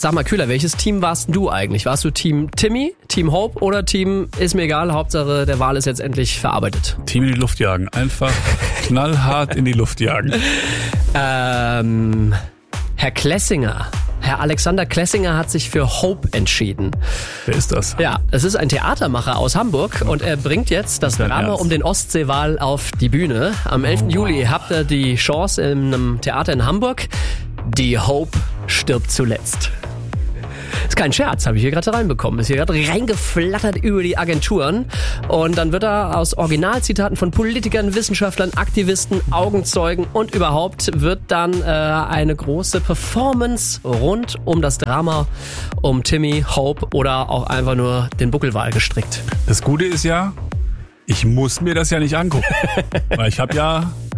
Sag mal, Kühler, welches Team warst du eigentlich? Warst du Team Timmy, Team Hope oder Team ist mir egal, Hauptsache der Wal ist jetzt endlich verarbeitet? Team in die Luft jagen. Einfach knallhart in die Luft jagen. Herr Klessinger. Herr Alexander Klessinger hat sich für Hope entschieden. Wer ist das? Ja, es ist ein Theatermacher aus Hamburg und er bringt jetzt das Drama um den Ostseewal auf die Bühne. Am 11. Juli habt ihr die Chance in einem Theater in Hamburg. Die Hope stirbt zuletzt. Ist kein Scherz, habe ich hier gerade reinbekommen. Ist hier gerade reingeflattert über die Agenturen. Und dann wird er aus Originalzitaten von Politikern, Wissenschaftlern, Aktivisten, Augenzeugen und überhaupt wird dann eine große Performance rund um das Drama um Timmy, Hope oder auch einfach nur den Buckelwal gestrickt. Das Gute ist ja, ich muss mir das ja nicht angucken. Weil ich habe ja